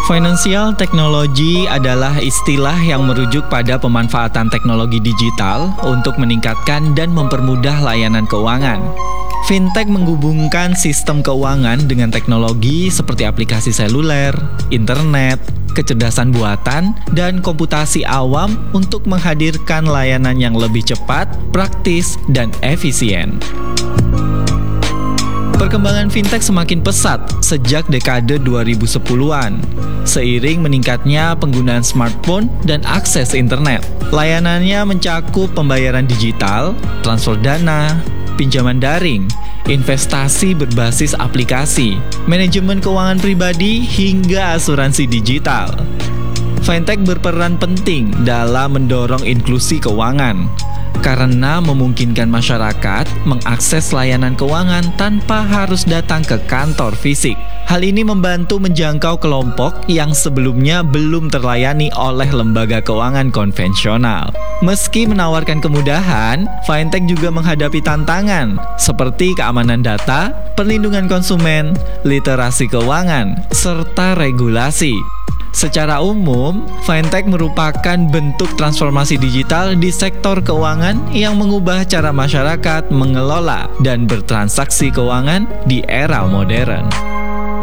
Financial technology adalah istilah yang merujuk pada pemanfaatan teknologi digital untuk meningkatkan dan mempermudah layanan keuangan. Fintech menghubungkan sistem keuangan dengan teknologi seperti aplikasi seluler, internet, kecerdasan buatan, dan komputasi awam untuk menghadirkan layanan yang lebih cepat, praktis, dan efisien. Perkembangan fintech semakin pesat sejak dekade 2010-an. Seiring meningkatnya penggunaan smartphone dan akses internet, layanannya mencakup pembayaran digital, transfer dana, pinjaman daring, investasi berbasis aplikasi, manajemen keuangan pribadi, hingga asuransi digital. Fintech berperan penting dalam mendorong inklusi keuangan karena memungkinkan masyarakat mengakses layanan keuangan tanpa harus datang ke kantor fisik. Hal ini membantu menjangkau kelompok yang sebelumnya belum terlayani oleh lembaga keuangan konvensional. Meski menawarkan kemudahan, fintech juga menghadapi tantangan seperti keamanan data, perlindungan konsumen, literasi keuangan, serta regulasi. Secara umum, fintech merupakan bentuk transformasi digital di sektor keuangan yang mengubah cara masyarakat mengelola dan bertransaksi keuangan di era modern.